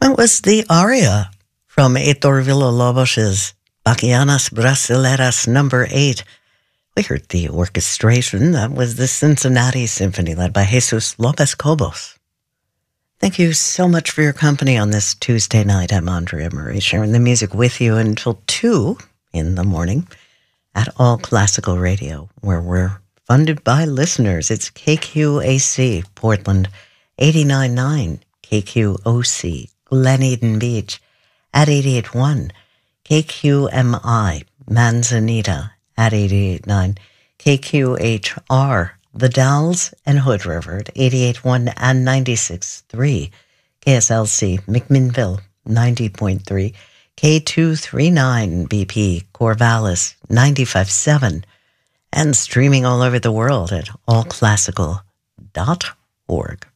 That was the aria from Heitor Villa-Lobos's Bachianas Brasileiras No. 8. We heard the orchestration. That was the Cincinnati Symphony led by Jesus Lopez Cobos. Thank you so much for your company on this Tuesday night. I'm Andrea Murray, sharing the music with you until 2 in the morning at All Classical Radio, where we're funded by listeners. It's KQAC, Portland, 89.9, KQOC, Glen Eden Beach, at 88.1, KQMI, Manzanita, at 88.9, KQHR, The Dalles and Hood River at 88.1 and 96.3, KSLC, McMinnville, 90.3, K239 BP, Corvallis, 95.7, and streaming all over the world at allclassical.org.